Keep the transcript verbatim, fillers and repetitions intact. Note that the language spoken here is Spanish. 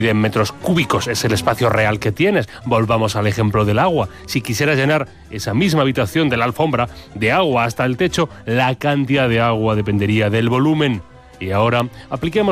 en metros cúbicos es el espacio real que tienes. Volvamos al ejemplo del agua. Si quisieras llenar esa misma habitación de la alfombra de agua hasta el techo, la cantidad de agua dependería del volumen. Y ahora apliquemos